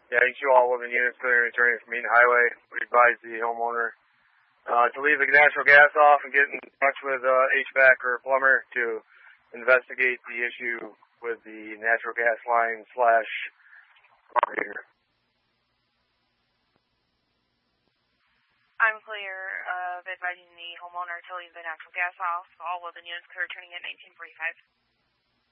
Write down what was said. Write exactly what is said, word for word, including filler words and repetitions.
Yeah, you all Woodland units clearing attorney from Mean Highway. We advise the homeowner uh, to leave the natural gas off and get in touch with uh, H V A C or a plumber to investigate the issue with the natural gas line slash water heater. I'm clear of advising the homeowner to leave the natural gas off. All Woodland units clear, turning at nineteen forty-five.